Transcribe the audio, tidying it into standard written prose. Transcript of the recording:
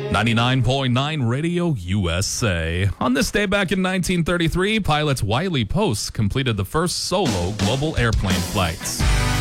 99.9 Radio USA. On this day back in 1933, pilots Wiley Post completed the first solo global airplane flights.